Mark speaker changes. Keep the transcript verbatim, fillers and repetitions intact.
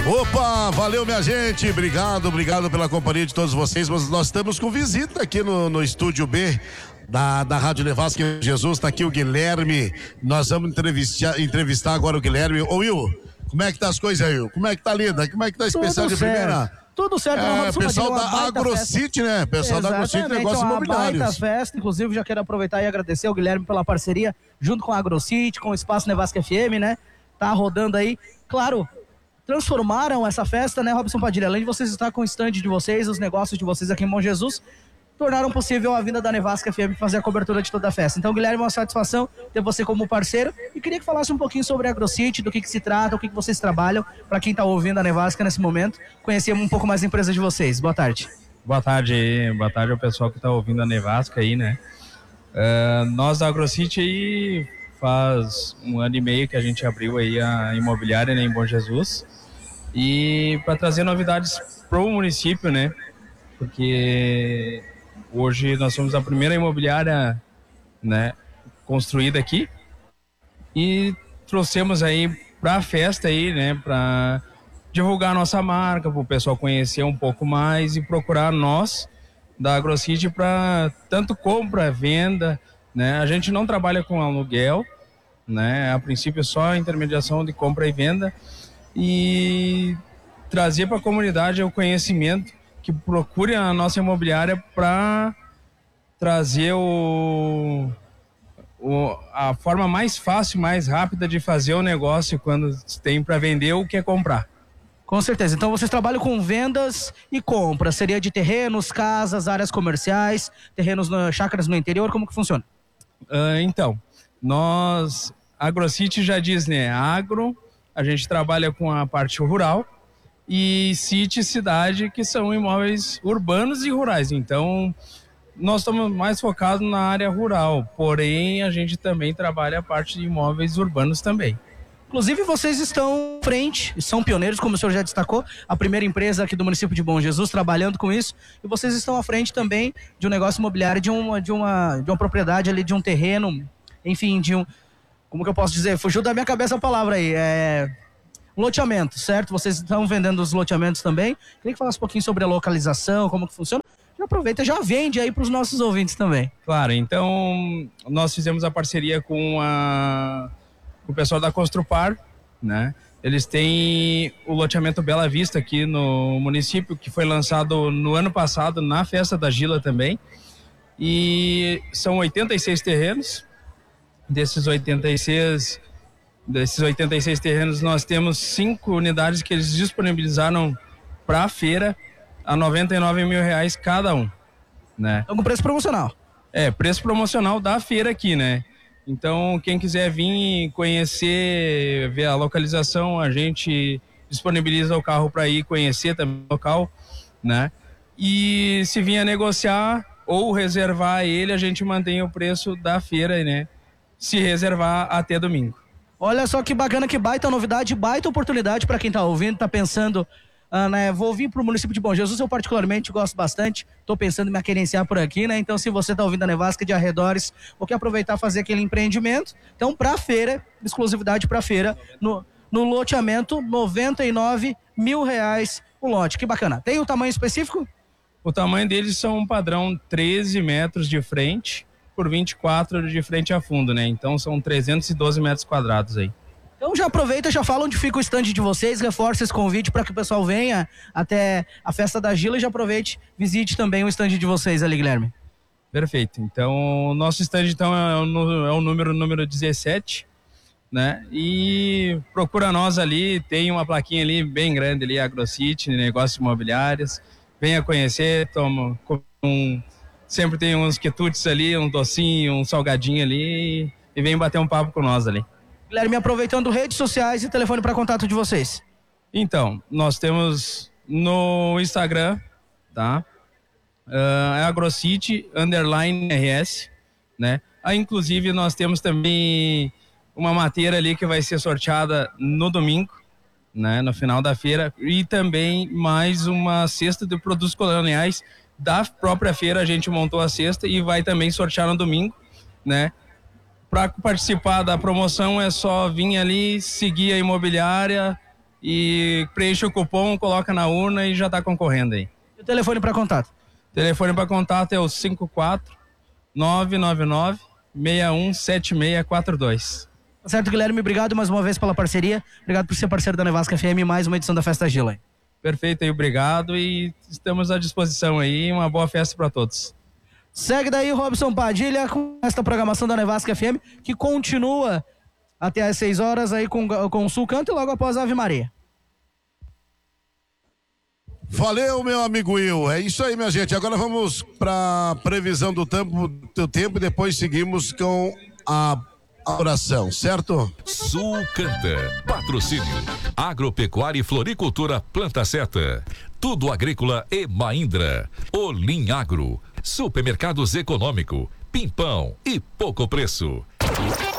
Speaker 1: Opa, valeu minha gente, obrigado, obrigado pela companhia de todos vocês, mas nós estamos com visita aqui no, no estúdio B da, da Rádio Nevasca Jesus, tá aqui o Guilherme, nós vamos entrevistar, entrevistar agora o Guilherme. Ô Will, como é que tá as coisas aí, Will? Como é que tá linda? Como é que tá esse pessoal de primeira?
Speaker 2: Tudo certo,
Speaker 1: é, pessoal da AgroCity, né? Pessoal da AgroCity Negócios Imobiliários.
Speaker 2: Baita festa, inclusive já quero aproveitar e agradecer ao Guilherme pela parceria, junto com a AgroCity, com o Espaço Nevasca F M, né? Tá rodando aí, claro, transformaram essa festa, né, Robson Padilha? Além de vocês estar com o stand de vocês, os negócios de vocês aqui em Bom Jesus, tornaram possível a vinda da Nevasca F M fazer a cobertura de toda a festa. Então, Guilherme, uma satisfação ter você como parceiro e queria que falasse um pouquinho sobre a AgroCity, do que que se trata, o que que vocês trabalham, para quem está ouvindo a Nevasca nesse momento, conhecer um pouco mais a empresa de vocês. Boa tarde.
Speaker 3: Boa tarde aí, boa tarde ao pessoal que está ouvindo a Nevasca aí, né? Uh, nós da AgroCity aí faz um ano e meio que a gente abriu aí a imobiliária, né, em Bom Jesus, e para trazer novidades para o município, né? Porque hoje nós somos a primeira imobiliária, né, construída aqui e trouxemos aí para a festa aí, né, para divulgar a nossa marca, para o pessoal conhecer um pouco mais e procurar nós da AgroCity para tanto compra, venda, né? A gente não trabalha com aluguel, né? A princípio só a intermediação de compra e venda e trazer para a comunidade o conhecimento que procure a nossa imobiliária para trazer o, o, a forma mais fácil, mais rápida de fazer o negócio quando tem para vender ou quer comprar.
Speaker 2: Com certeza. Então vocês trabalham com vendas e compras. Seria de terrenos, casas, áreas comerciais, terrenos, no, chácaras no interior, como que funciona?
Speaker 3: Uh, então, nós, a AgroCity já diz, né, agro, a gente trabalha com a parte rural, e city, cidade, que são imóveis urbanos e rurais. Então, nós estamos mais focados na área rural, porém a gente também trabalha a parte de imóveis urbanos também.
Speaker 2: Inclusive vocês estão à frente, são pioneiros, como o senhor já destacou, a primeira empresa aqui do município de Bom Jesus trabalhando com isso, e vocês estão à frente também de um negócio imobiliário, de uma, de uma, de uma propriedade ali, de um terreno, enfim, de um, como que eu posso dizer, fugiu da minha cabeça a palavra aí, é... loteamento, certo? Vocês estão vendendo os loteamentos também. Queria que falasse um pouquinho sobre a localização, como que funciona. Já aproveita, já vende aí para os nossos ouvintes também.
Speaker 3: Claro, então nós fizemos a parceria com, a, com o pessoal da Construpar, né? Eles têm o loteamento Bela Vista aqui no município, que foi lançado no ano passado na Festa da Gila também. E são oitenta e seis terrenos. Desses oitenta e seis... Desses oitenta e seis terrenos, nós temos cinco unidades que eles disponibilizaram para a feira a noventa e nove mil reais cada um, né?
Speaker 2: Então com preço promocional.
Speaker 3: É, preço promocional da feira aqui, né? Então, quem quiser vir conhecer, ver a localização, a gente disponibiliza o carro para ir conhecer também o local, né? E se vir a negociar ou reservar ele, a gente mantém o preço da feira, né? Se reservar até domingo.
Speaker 2: Olha só que bacana, que baita novidade, baita oportunidade para quem tá ouvindo, tá pensando, ah, né, vou vir pro município de Bom Jesus, eu particularmente gosto bastante, tô pensando em me aquerenciar por aqui, né? Então se você tá ouvindo a Nevasca de arredores, ou quer aproveitar fazer aquele empreendimento, então pra feira, exclusividade pra feira, no, no loteamento, noventa e nove mil reais o lote, que bacana. Tem o tamanho específico?
Speaker 3: O tamanho deles são um padrão treze metros de frente, por vinte e quatro de frente a fundo, né? Então são trezentos e doze metros quadrados aí.
Speaker 2: Então já aproveita, já fala onde fica o stand de vocês, reforça esse convite para que o pessoal venha até a Festa da Gila e já aproveite, visite também o stand de vocês ali, Guilherme.
Speaker 3: Perfeito. Então o nosso stand então é o, é o número, número dezessete, né? E procura nós ali, tem uma plaquinha ali bem grande ali, AgroCity, negócios imobiliários. Venha conhecer, toma um... Sempre tem uns quitutes ali, um docinho, um salgadinho ali e vem bater um papo com nós ali.
Speaker 2: Guilherme, aproveitando redes sociais e telefone para contato de vocês.
Speaker 3: Então, nós temos no Instagram, tá? Uh, é AgroCity, underline R S, né? Aí, inclusive, nós temos também uma matéria ali que vai ser sorteada no domingo, né? No final da feira. E também mais uma cesta de produtos coloniais da própria feira. A gente montou a cesta e vai também sortear no domingo, né? Para participar da promoção é só vir ali, seguir a imobiliária e preenche o cupom, coloca na urna e já está concorrendo aí.
Speaker 2: E o telefone para contato?
Speaker 3: O telefone para contato é o cinco quatro nove nove nove seis um sete seis quatro dois.
Speaker 2: Tá certo, Guilherme, obrigado mais uma vez pela parceria, obrigado por ser parceiro da Nevasca F M, mais uma edição da Festa Gila aí.
Speaker 3: Perfeito aí, obrigado, e estamos à disposição aí, uma boa festa para todos.
Speaker 2: Segue daí o Robson Padilha com esta programação da Nevasca F M, que continua até às seis horas aí com, com o Sul Canto e logo após a Ave Maria.
Speaker 1: Valeu, meu amigo Will. É isso aí, minha gente. Agora vamos para previsão do tempo, do tempo e depois seguimos com a oração, certo?
Speaker 4: Sul Canta. Patrocínio. Agropecuária e Floricultura Planta Seta. Tudo Agrícola e Mahindra. Olim Agro. Supermercados Econômico. Pimpão e pouco preço.